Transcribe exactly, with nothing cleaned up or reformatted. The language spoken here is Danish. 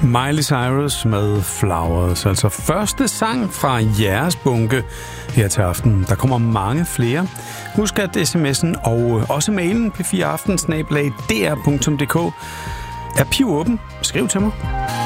Miley Cyrus med Flowers, altså første sang fra jeres bunke her til aften. Der kommer mange flere. Husk at sms'en og også mailen p fire aften snabel-a d r punktum d k er pivåben. Skriv til mig.